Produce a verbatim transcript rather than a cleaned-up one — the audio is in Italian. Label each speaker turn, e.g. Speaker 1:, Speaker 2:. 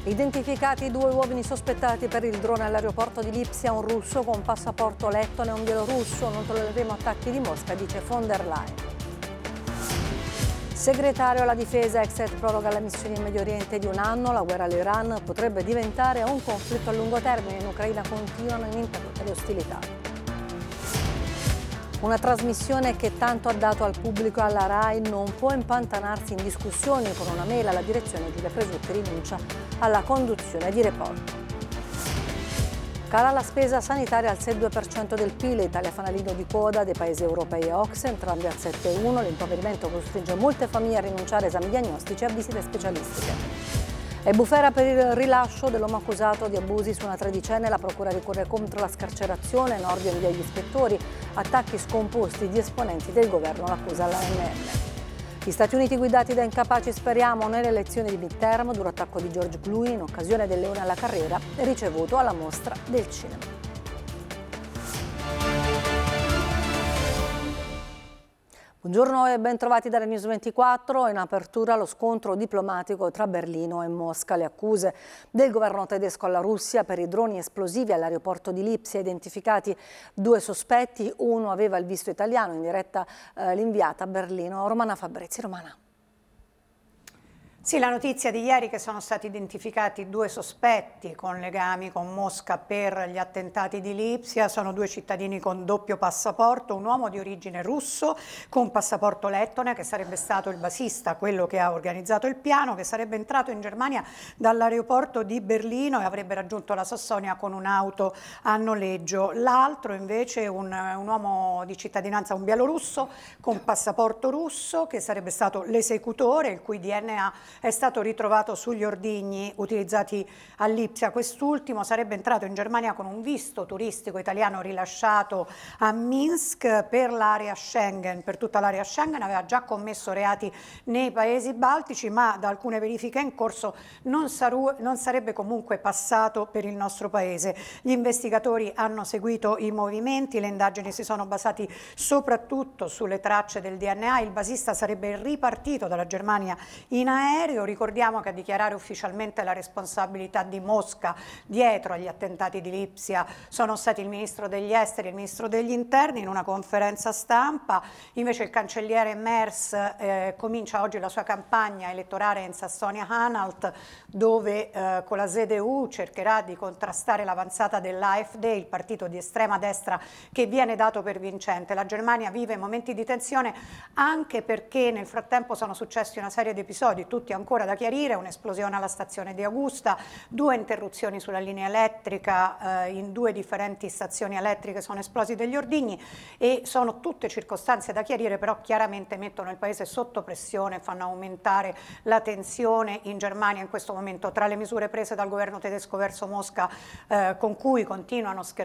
Speaker 1: Identificati due uomini sospettati per il drone all'aeroporto di Lipsia, un russo con passaporto lettone e un bielorusso. Non tollereremo attacchi di Mosca, dice von der Leyen. Segretario alla difesa, Exet proroga la missione in Medio Oriente di un anno. La guerra all'Iran potrebbe diventare un conflitto a lungo termine. In Ucraina continuano ininterrotte le ostilità. Una trasmissione che tanto ha dato al pubblico e alla RAI non può impantanarsi in discussioni. Con una mail alla direzione, Giulia Presutti rinuncia alla conduzione di Report. Cala la spesa sanitaria al sei virgola due per cento del P I L, Italia fanalino di coda dei paesi europei e O C S E, entrambi al sette virgola uno. L'impoverimento costringe molte famiglie a rinunciare a esami diagnostici e a visite specialistiche. È bufera per il rilascio dell'uomo accusato di abusi su una tredicenne. La procura ricorre contro la scarcerazione. Nordio invia gli ispettori. Attacchi scomposti di esponenti del governo, l'accusa all'A N M. Gli Stati Uniti guidati da incapaci, speriamo, nelle elezioni di midterm. Duro attacco di George Clooney in occasione del Leone alla carriera, ricevuto alla mostra del cinema. Buongiorno e ben trovati dalle News ventiquattro. In apertura lo scontro diplomatico tra Berlino e Mosca. Le accuse del governo tedesco alla Russia per i droni esplosivi all'aeroporto di Lipsia. Identificati due sospetti, uno aveva il visto italiano. In diretta eh, l'inviata a Berlino, Romana Fabrizi. Romana.
Speaker 2: Sì, la notizia di ieri che sono stati identificati due sospetti con legami con Mosca per gli attentati di Lipsia. Sono due cittadini con doppio passaporto, un uomo di origine russo con passaporto lettone che sarebbe stato il basista, quello che ha organizzato il piano, che sarebbe entrato in Germania dall'aeroporto di Berlino e avrebbe raggiunto la Sassonia con un'auto a noleggio. L'altro invece un, un uomo di cittadinanza, un bielorusso con passaporto russo, che sarebbe stato l'esecutore, il cui D N A è stato ritrovato sugli ordigni utilizzati a Lipsia. Quest'ultimo sarebbe entrato in Germania con un visto turistico italiano rilasciato a Minsk per l'area Schengen, per tutta l'area Schengen. Aveva già commesso reati nei paesi baltici, ma da alcune verifiche in corso non, saru- non sarebbe comunque passato per il nostro paese. Gli investigatori hanno seguito i movimenti, le indagini si sono basate soprattutto sulle tracce del D N A. Il basista sarebbe ripartito dalla Germania in aereo. Ricordiamo che a dichiarare ufficialmente la responsabilità di Mosca dietro agli attentati di Lipsia sono stati il ministro degli esteri e il ministro degli interni in una conferenza stampa. Invece il cancelliere Merz eh, comincia oggi la sua campagna elettorale in Sassonia-Anhalt, dove eh, con la Z D U cercherà di contrastare l'avanzata dell'A F D, il partito di estrema destra che viene dato per vincente. La Germania vive momenti di tensione anche perché nel frattempo sono successi una serie di episodi, tutti ancora da chiarire: un'esplosione alla stazione di Augusta, due interruzioni sulla linea elettrica, eh, in due differenti stazioni elettriche sono esplosi degli ordigni e sono tutte circostanze da chiarire, però chiaramente mettono il paese sotto pressione, fanno aumentare la tensione in Germania in questo momento. Tra le misure prese dal governo tedesco verso Mosca, eh, con cui continuano